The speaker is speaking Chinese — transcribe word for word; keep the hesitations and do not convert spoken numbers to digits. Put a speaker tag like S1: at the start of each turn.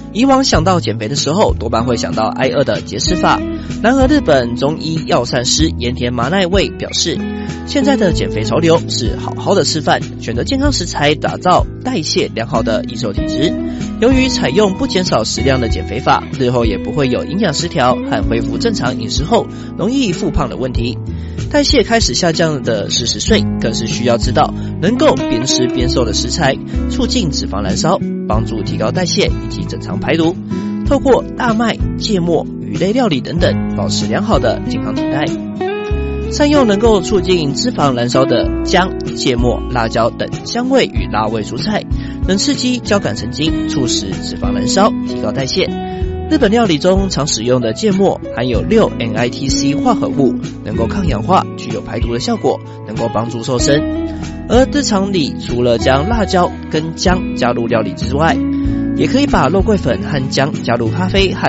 S1: 以往想到减肥的时候，多半会想到挨饿的节食法。然而，日本中医药膳师盐田麻奈卫表示，现在的减肥潮流是好好的示范，选择健康食材，打造代谢良好的易瘦体质。由于采用不减少食量的减肥法，日后也不会有营养失调和恢复正常饮食后容易复胖的问题。代谢开始下降的四十岁，更是需要知道能够边吃边瘦的食材，促进脂肪燃烧，帮助提高代谢以及正常排毒。透过大麦、芥末、鱼类料理等等，保持良好的健康体态。善用能够促进脂肪燃烧的姜、芥末、辣椒等香味与辣味蔬菜，能刺激交感神经，促使脂肪燃烧，提高代谢。日本料理中常使用的芥末含有 六 N I T C 化合物，能够抗氧化，具有排毒的效果，能够帮助瘦身。而日常里除了将辣椒跟姜加入料理之外，也可以把肉桂粉和姜加入咖啡和